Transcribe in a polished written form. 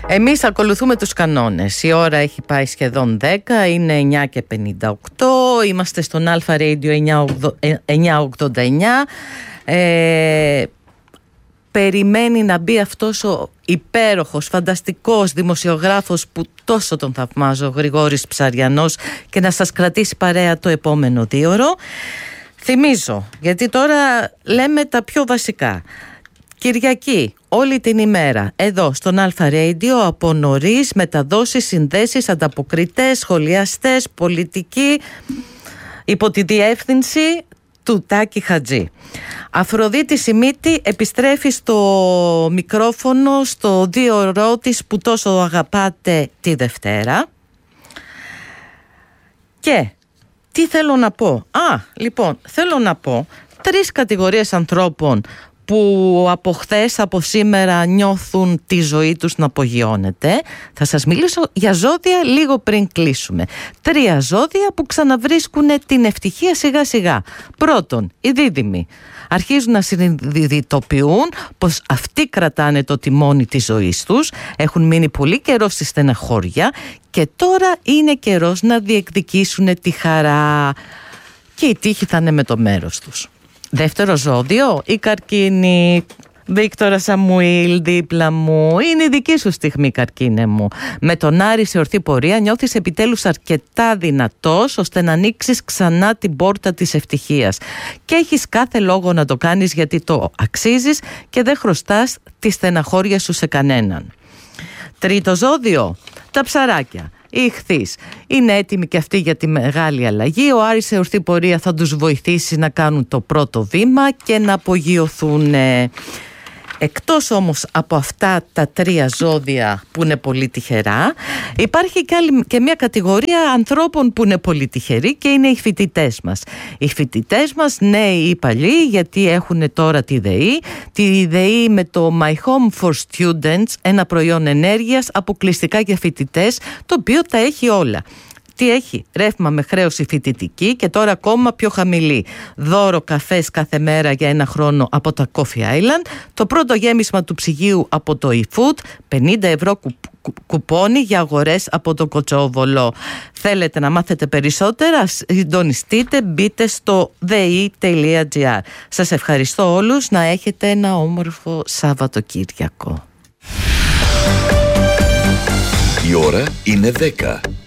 Εμείς ακολουθούμε τους κανόνες. Η ώρα έχει πάει σχεδόν 10, είναι 9:58, είμαστε στον Αλφα Radio 989. Περιμένει να μπει αυτός ο υπέροχος, φανταστικός δημοσιογράφος που τόσο τον θαυμάζω, Γρηγόρης Ψαριανός, και να σας κρατήσει παρέα το επόμενο 2ωρο. Θυμίζω, γιατί τώρα λέμε τα πιο βασικά. Κυριακή, όλη την ημέρα, εδώ στον Αλφα Radio, από νωρίς, μεταδόσεις, συνδέσεις, ανταποκριτές, σχολιαστές, πολιτικοί, υπό τη διεύθυνση του Τάκη Χατζή. Αφροδίτη Σιμίτη επιστρέφει στο μικρόφωνο στο 2ωρο της που τόσο αγαπάτε τη Δευτέρα. Και τι θέλω να πω? Λοιπόν, θέλω να πω 3 κατηγορίες ανθρώπων που από χθες, από σήμερα νιώθουν τη ζωή τους να απογειώνεται. Θα σας μιλήσω για ζώδια λίγο πριν κλείσουμε. 3 ζώδια που ξαναβρίσκουν την ευτυχία σιγά σιγά. Πρώτον, οι δίδυμοι. Αρχίζουν να συνειδητοποιούν πως αυτοί κρατάνε το τιμόνι της ζωής τους. Έχουν μείνει πολύ καιρό στη στεναχώρια και τώρα είναι καιρός να διεκδικήσουν τη χαρά. Και η τύχη θα είναι με το μέρος τους. Δεύτερο ζώδιο, η καρκίνη. Βίκτορα Σαμουήλ δίπλα μου. Είναι η δική σου στιγμή, καρκίνε μου. Με τον Άρη σε ορθή πορεία νιώθεις επιτέλους αρκετά δυνατός ώστε να ανοίξεις ξανά την πόρτα της ευτυχίας. Και έχεις κάθε λόγο να το κάνεις, γιατί το αξίζεις και δεν χρωστάς τη στεναχώρια σου σε κανέναν. Τρίτο ζώδιο, τα ψαράκια. Οι ιχθύς είναι έτοιμοι και αυτοί για τη μεγάλη αλλαγή. Ο Άρης σε ορθή πορεία θα τους βοηθήσει να κάνουν το πρώτο βήμα και να απογειωθούν. Εκτός όμως από αυτά τα 3 ζώδια που είναι πολύ τυχερά, υπάρχει και μια κατηγορία ανθρώπων που είναι πολύ τυχεροί και είναι οι φοιτητές μας. Οι φοιτητές μας, νέοι ή παλιοί, γιατί έχουν τώρα τη ΔΕΗ με το My Home for Students, ένα προϊόν ενέργειας αποκλειστικά για φοιτητές, το οποίο τα έχει όλα. Τι έχει? Ρεύμα με χρέωση φοιτητική και τώρα ακόμα πιο χαμηλή. Δώρο καφές κάθε μέρα για 1 χρόνο από τα Coffee Island. Το πρώτο γέμισμα του ψυγείου από το eFood. 50 ευρώ κουπόνι για αγορές από το Κοτσόβολο. Θέλετε να μάθετε περισσότερα? Συντονιστείτε, μπείτε στο dei.gr. Σας ευχαριστώ όλους. Να έχετε ένα όμορφο Σαββατοκύριακο. Η ώρα είναι 10.